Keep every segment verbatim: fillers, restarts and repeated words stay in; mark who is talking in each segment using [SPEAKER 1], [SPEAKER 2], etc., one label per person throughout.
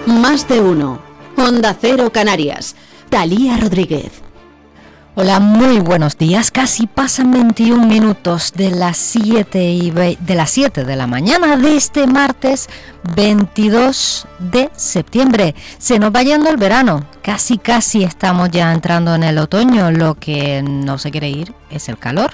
[SPEAKER 1] Más de uno. Onda Cero Canarias. Talía Rodríguez.
[SPEAKER 2] Hola, muy buenos días. Casi pasan veintiún minutos de las siete y ve- de las siete de la mañana de este martes veintidós de septiembre. Se nos va yendo el verano. Casi casi estamos ya entrando en el otoño. Lo que no se quiere ir es el calor.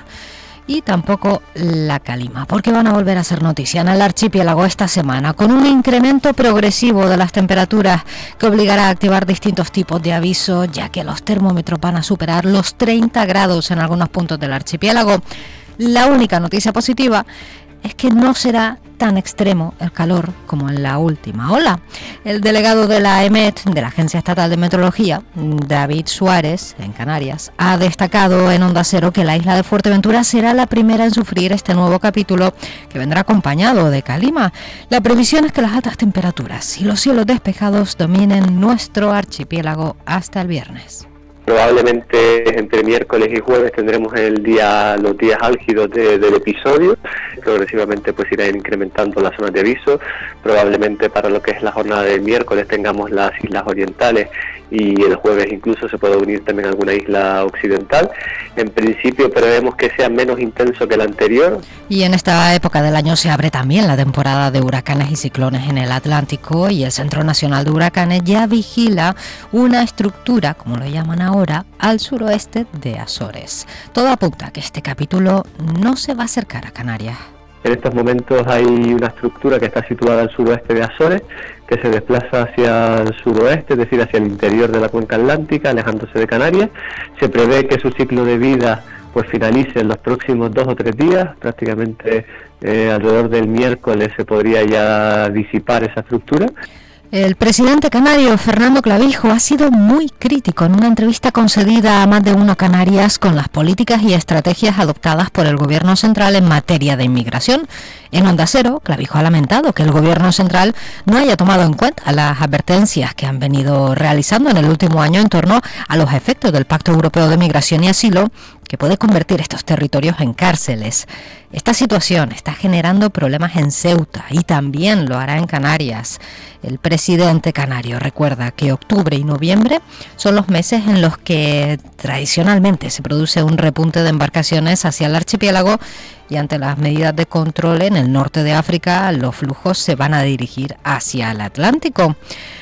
[SPEAKER 2] Y tampoco la calima, porque van a volver a ser noticia en el archipiélago esta semana, con un incremento progresivo de las temperaturas que obligará a activar distintos tipos de avisos, ya que los termómetros van a superar los treinta grados en algunos puntos del archipiélago. La única noticia positiva es que no será tan extremo el calor como en la última ola. El delegado de la E M E T, de la Agencia Estatal de Meteorología, David Suárez, en Canarias, ha destacado en Onda Cero que la isla de Fuerteventura será la primera en sufrir este nuevo capítulo, que vendrá acompañado de calima. La previsión es que las altas temperaturas y los cielos despejados dominen nuestro archipiélago hasta el viernes.
[SPEAKER 3] Probablemente entre miércoles y jueves tendremos el día, los días álgidos de, del episodio. Progresivamente pues irán incrementando las zonas de aviso. Probablemente para lo que es la jornada del miércoles tengamos las islas orientales y el jueves incluso se puede unir también alguna isla occidental. En principio prevemos que sea menos intenso que el anterior.
[SPEAKER 2] Y en esta época del año se abre también la temporada de huracanes y ciclones en el Atlántico, y el Centro Nacional de Huracanes ya vigila una estructura, como lo llaman ahora, al suroeste de Azores. Todo apunta a que este capítulo no se va a acercar a Canarias.
[SPEAKER 3] En estos momentos hay una estructura que está situada al suroeste de Azores, que se desplaza hacia el suroeste, es decir, hacia el interior de la cuenca atlántica, alejándose de Canarias. Se prevé que su ciclo de vida pues finalice en los próximos dos o tres días, prácticamente eh, alrededor del miércoles se podría ya disipar esa estructura.
[SPEAKER 2] El presidente canario, Fernando Clavijo, ha sido muy crítico en una entrevista concedida a Más de Uno Canarias con las políticas y estrategias adoptadas por el Gobierno central en materia de inmigración. En Onda Cero, Clavijo ha lamentado que el Gobierno central no haya tomado en cuenta las advertencias que han venido realizando en el último año en torno a los efectos del Pacto Europeo de Migración y Asilo, que puede convertir estos territorios en cárceles. Esta situación está generando problemas en Ceuta y también lo hará en Canarias. El presidente canario recuerda que octubre y noviembre son los meses en los que tradicionalmente se produce un repunte de embarcaciones hacia el archipiélago, y ante las medidas de control en el norte de África, los flujos se van a dirigir hacia el Atlántico.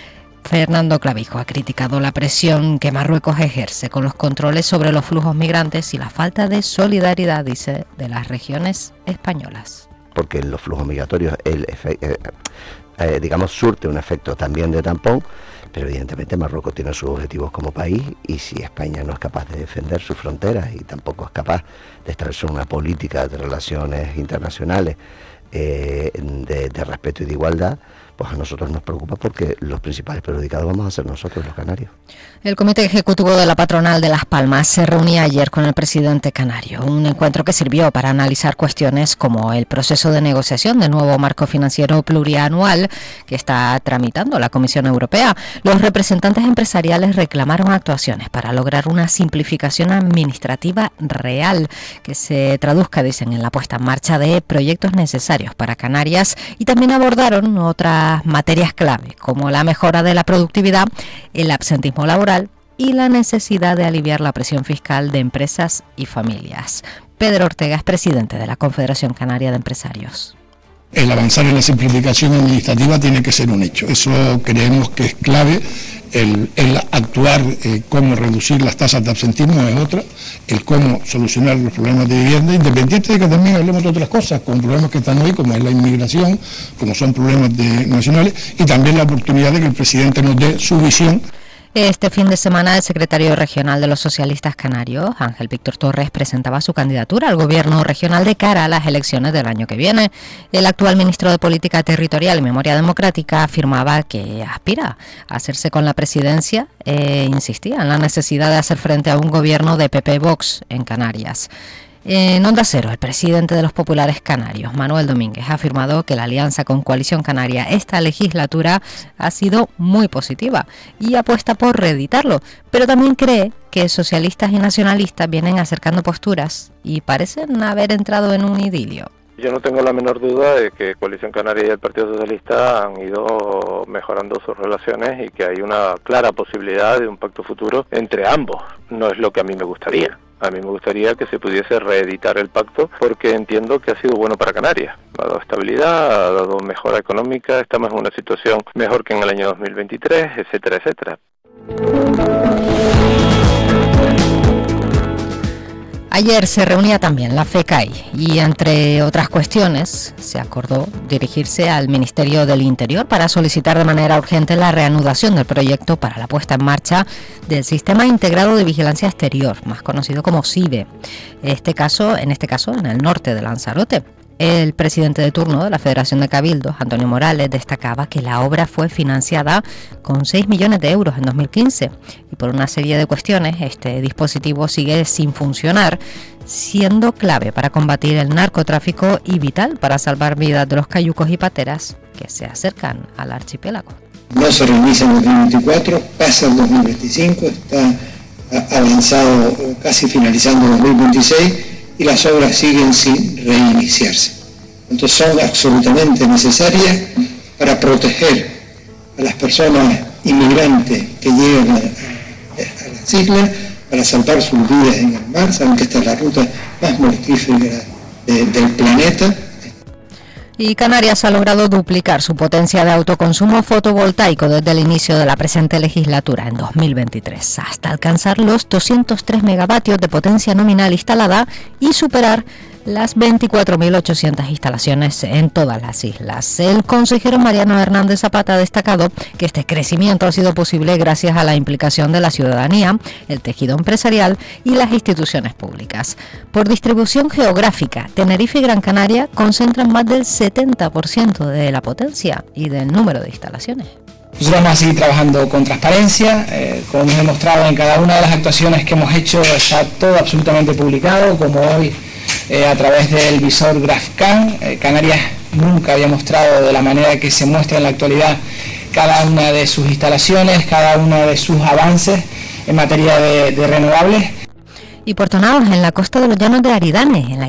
[SPEAKER 2] Fernando Clavijo ha criticado la presión que Marruecos ejerce con los controles sobre los flujos migrantes y la falta de solidaridad, dice, de las regiones españolas.
[SPEAKER 4] Porque los flujos migratorios, el efe, eh, eh, digamos, surte un efecto también de tampón, pero evidentemente Marruecos tiene sus objetivos como país, y si España no es capaz de defender sus fronteras y tampoco es capaz de establecer una política de relaciones internacionales eh, de, de respeto y de igualdad, pues a nosotros nos preocupa, porque los principales perjudicados vamos a ser nosotros, los canarios.
[SPEAKER 2] El Comité Ejecutivo de la Patronal de Las Palmas se reunía ayer con el presidente canario, un encuentro que sirvió para analizar cuestiones como el proceso de negociación del nuevo marco financiero plurianual que está tramitando la Comisión Europea. Los representantes empresariales reclamaron actuaciones para lograr una simplificación administrativa real que se traduzca, dicen, en la puesta en marcha de proyectos necesarios para Canarias, y también abordaron otras materias clave como la mejora de la productividad, el absentismo laboral y la necesidad de aliviar la presión fiscal de empresas y familias. Pedro Ortega es presidente de la Confederación Canaria de Empresarios.
[SPEAKER 5] El avanzar en la simplificación administrativa tiene que ser un hecho. Eso creemos que es clave. El, el actuar, eh, cómo reducir las tasas de absentismo es otra, el cómo solucionar los problemas de vivienda, independiente de que también hablemos de otras cosas, con problemas que están hoy, como es la inmigración, como son problemas de, nacionales, y también la oportunidad de que el presidente nos dé su visión.
[SPEAKER 2] Este fin de semana el secretario regional de los socialistas canarios, Ángel Víctor Torres, presentaba su candidatura al gobierno regional de cara a las elecciones del año que viene. El actual ministro de Política Territorial y Memoria Democrática afirmaba que aspira a hacerse con la presidencia e insistía en la necesidad de hacer frente a un gobierno de P P Vox en Canarias. En Onda Cero, el presidente de los populares canarios, Manuel Domínguez, ha afirmado que la alianza con Coalición Canaria esta legislatura ha sido muy positiva y apuesta por reeditarlo, pero también cree que socialistas y nacionalistas vienen acercando posturas y parecen haber entrado en un idilio.
[SPEAKER 6] Yo no tengo la menor duda de que Coalición Canaria y el Partido Socialista han ido mejorando sus relaciones y que hay una clara posibilidad de un pacto futuro entre ambos. No es lo que a mí me gustaría. A mí me gustaría que se pudiese reeditar el pacto porque entiendo que ha sido bueno para Canarias. Ha dado estabilidad, ha dado mejora económica, estamos en una situación mejor que en el año dos mil veintitrés, etcétera, etcétera.
[SPEAKER 2] Ayer se reunía también la FECAI y, entre otras cuestiones, se acordó dirigirse al Ministerio del Interior para solicitar de manera urgente la reanudación del proyecto para la puesta en marcha del Sistema Integrado de Vigilancia Exterior, más conocido como SIVE. Este caso, en este caso, en el norte de Lanzarote. El presidente de turno de la Federación de Cabildos, Antonio Morales, destacaba que la obra fue financiada con seis millones de euros en dos mil quince y por una serie de cuestiones este dispositivo sigue sin funcionar, siendo clave para combatir el narcotráfico y vital para salvar vidas de los cayucos y pateras que se acercan al archipiélago.
[SPEAKER 7] No se reinicia en dos mil veinticuatro, pasa el dos mil veinticinco, está avanzado, casi finalizando dos mil veintiséis, y las obras siguen sin reiniciarse. Entonces son absolutamente necesarias para proteger a las personas inmigrantes que llegan a, a, a las islas, para salvar sus vidas en el mar. Saben que esta es la ruta más mortífera de, del planeta.
[SPEAKER 2] Y Canarias ha logrado duplicar su potencia de autoconsumo fotovoltaico desde el inicio de la presente legislatura en dos mil veintitrés, hasta alcanzar los doscientos tres megavatios de potencia nominal instalada y superar las veinticuatro mil ochocientas instalaciones en todas las islas. El consejero Mariano Hernández Zapata ha destacado que este crecimiento ha sido posible gracias a la implicación de la ciudadanía, el tejido empresarial y las instituciones públicas. Por distribución geográfica, Tenerife y Gran Canaria concentran más del setenta por ciento de la potencia y del número de instalaciones.
[SPEAKER 8] Nosotros vamos a seguir trabajando con transparencia, eh, como hemos demostrado en cada una de las actuaciones que hemos hecho, está todo absolutamente publicado, como hoy eh, a través del visor GrafCan. Eh, Canarias nunca había mostrado de la manera que se muestra en la actualidad cada una de sus instalaciones, cada uno de sus avances en materia de, de renovables.
[SPEAKER 2] Y por Tonaos, en la costa de los Llanos de Aridane, en la